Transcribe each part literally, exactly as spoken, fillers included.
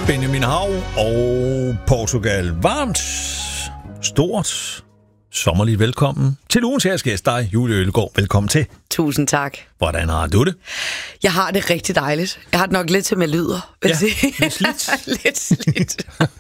Benjamin Hav og Portugal. Varmt, stort, sommerligt velkommen til ugens her gæst, dig, Julie Ølgaard. Velkommen til. Tusind tak. Hvordan har du det? Jeg har det rigtig dejligt. Jeg har det nok lidt til med lyder. Ja, lidt slidt. lidt slidt.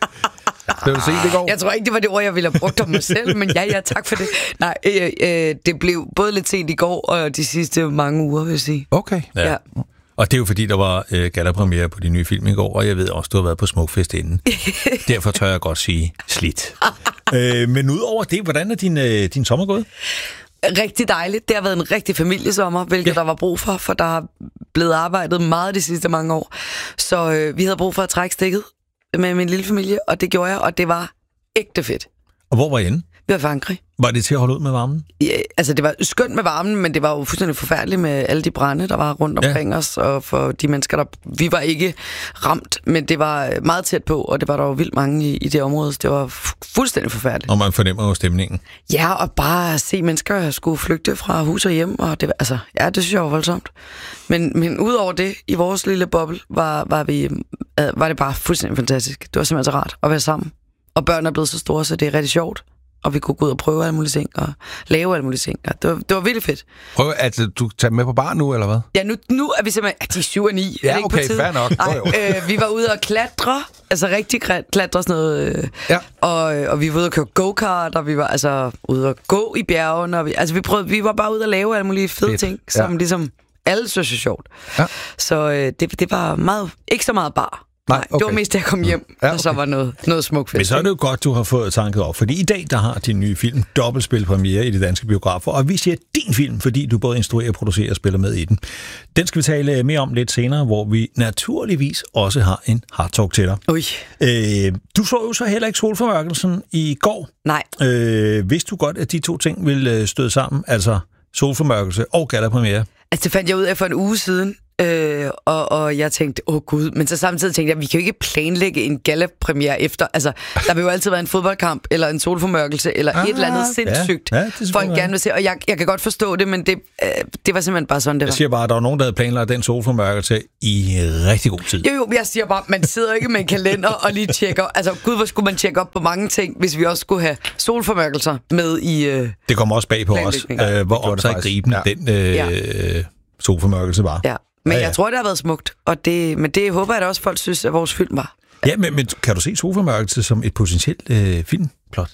Det vil se, det går. Jeg tror ikke, det var det ord, jeg ville have brugt om mig selv, men ja, ja, tak for det. Nej, øh, øh, det blev både lidt sent i går og de sidste mange uger, vil jeg sige. Okay. Ja. Ja. Og det er jo fordi, der var øh, gallapremiere på de nye film i går, og jeg ved også, du har været på Smukfest inden. Derfor tør jeg godt sige slidt. øh, men udover det, hvordan er din, øh, din sommer gået? Rigtig dejligt. Det har været en rigtig familiesommer, hvilket ja. der var brug for, for der har blevet arbejdet meget de sidste mange år. Så øh, vi havde brug for at trække stikket med min lille familie, og det gjorde jeg, og det var ægte fedt. Og hvor var I henne? Vi var i Frankrig. Var det til at holde ud med varmen? Ja, altså det var skønt med varmen, men det var jo fuldstændig forfærdeligt med alle de brande, der var rundt omkring ja. os, og for de mennesker, der... Vi var ikke ramt, men det var meget tæt på, og det var der jo vildt mange i, i det område, så det var fu- fuldstændig forfærdeligt. Og man fornemmer jo stemningen. Ja, og bare at se mennesker skulle flygte fra hus og hjem, og det var, altså, ja, det synes jeg var voldsomt. Men, men udover det, i vores lille boble, var, var, vi, var det bare fuldstændig fantastisk. Det var simpelthen så rart at være sammen. Og børn er blevet så store, så det er rigtig sjovt. Og vi kunne gå ud og prøve alle mulige ting, og lave alle mulige ting. Det var, det var virkelig fedt. Prøv, altså, du tager med på bar nu, eller hvad? Ja, nu, nu er vi simpelthen... Ja, de er syv og ni. Ja, okay, fair nok. Nej, øh, vi var ude og klatre. Altså rigtig klatre sådan noget. Øh, ja. og, og vi var ude og køre go-kart, og vi var altså ude og gå i bjergene. Og vi, altså vi, prøvede, vi var bare ude og lave alle mulige fede fedt. ting, som ja. ligesom alle synes er sjovt. Ja. Så øh, det, det var meget... Ikke så meget bar. Nej, okay. Det var mest, da jeg kom hjem, ja, okay. og så var noget, noget Smukfest. Men så er det jo godt, du har fået tanket op, fordi i dag, der har din nye film dobbeltspilpremiere i de danske biografer, og vi siger din film, fordi du både instruerer, producerer og spiller med i den. Den skal vi tale mere om lidt senere, hvor vi naturligvis også har en hardtalk til dig. Ui. Øh, du så jo så heller ikke Solformørkelsen i går. Nej. Øh, vidste du godt, at de to ting ville støde sammen, altså Solformørkelse og gallapremiere? Altså, det fandt jeg ud af for en uge siden. Øh, og, og jeg tænkte, åh gud, men så samtidig tænkte jeg, vi kan jo ikke planlægge en gallapremiere efter, altså, der vil jo altid være en fodboldkamp, eller en solformørkelse, eller ah, et eller andet sindssygt, ja, ja, folk gerne vil se, og jeg, jeg kan godt forstå det, men det, øh, det var simpelthen bare sådan, det var. Jeg siger bare, at der var nogen, der havde planlagt den solformørkelse i rigtig god tid. Jo, jo, jeg siger bare, man sidder ikke med en kalender og lige tjekker, altså gud, hvor skulle man tjekke op på mange ting, hvis vi også skulle have solformørkelser med i øh, det kommer også bag på os, øh, hvor opsaggribende ja. den øh, ja. solformørkelse var. Ja. Men ja, ja. jeg tror, det har været smukt, og det, men det håber jeg da også, folk synes, at vores film var. Ja, men, men kan du se Solformørkelse som et potentielt øh, filmplot?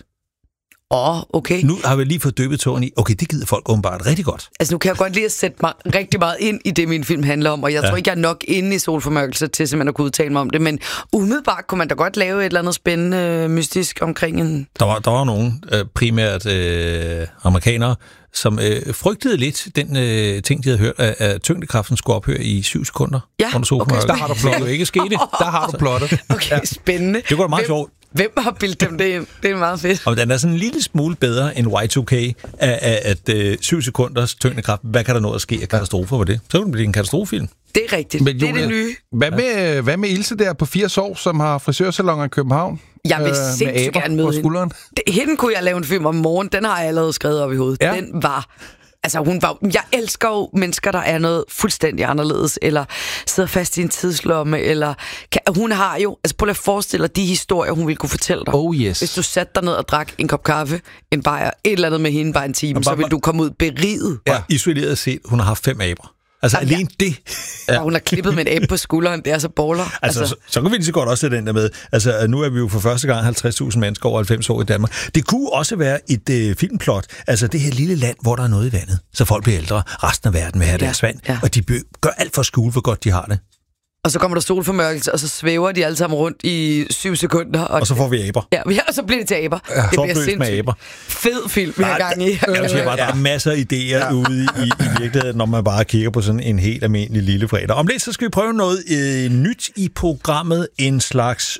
Åh, oh, okay. Nu har vi lige fået døbet tåren i, okay, det gider folk åbenbart rigtig godt. Altså, nu kan jeg godt lide at sætte mig rigtig meget ind i det, min film handler om, og jeg ja. tror ikke, jeg er nok inde i Solformørkelse til simpelthen at kunne udtale mig om det, men umiddelbart kunne man da godt lave et eller andet spændende, mystisk omkring en... Der var, der var nogen, øh, primært øh, amerikanere, som øh, frygtede lidt den øh, ting, de havde hørt, at, at tyngdekraften skulle ophøre i syv sekunder. Ja, okay. Der har du plottet. Det er jo ikke sket. Der har du plottet. Okay, ja. Spændende. Det går da meget sjovt. Hvem har bildt dem det ind? Det er meget fedt. Og den er sådan en lille smule bedre end Y to K, at, at, at syv sekunders tyngdekraft, hvad kan der nå at ske af katastrofer for det? Så kan det blive en katastrofefilm. Det er rigtigt. Men, det er det nye. Hvad med, hvad med Ilse der på firs år, som har frisørsalonger i København? Jeg vil øh, sindssygt gerne møde hende. Det, hende kunne jeg lave en film om morgen. Den har jeg allerede skrevet op i hovedet. Ja. Den var... Altså, hun var... Jeg elsker jo mennesker, der er noget fuldstændig anderledes, eller sidder fast i en tidslomme, eller... Kan, hun har jo... Altså, prøv at forestille dig de historier, hun ville kunne fortælle dig. Oh yes. Hvis du satte dig ned og drak en kop kaffe, en bajer, et eller andet med hende bare en time, bare, så ville du komme ud beriget. Ja, isoleret set, hun har haft fem aber. Altså Jamen, alene ja. det. Ja. Og hun har klippet med en abe på skulderen, det er så baller. Altså, altså. Så, så kan vi lige så godt også sætte den der med. Altså, nu er vi jo for første gang halvtreds tusind mennesker over halvfems år i Danmark. Det kunne også være et øh, filmplot. Altså, det her lille land, hvor der er noget i vandet. Så folk bliver ældre. Resten af verden vil have ja. deres vand. Ja. Og de gør alt for at skjule, hvor godt de har det. Og så kommer der solformørkelse, og så svæver de alle sammen rundt i syv sekunder. Og, og så får vi aber. Ja, og så bliver det til aber. Ja. Det bliver sindssygt. Med aber. Fed film, vi har gang i. Jeg siger bare, der er masser af idéer ja. ude i, i virkeligheden, når man bare kigger på sådan en helt almindelig lille fredag. Om lidt, så skal vi prøve noget øh, nyt i programmet. En slags...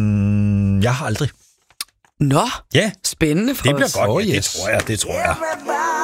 Øhm, jeg har aldrig. Nå, ja. Spændende for det bliver os. godt, oh, yes. ja, det tror jeg, det tror jeg.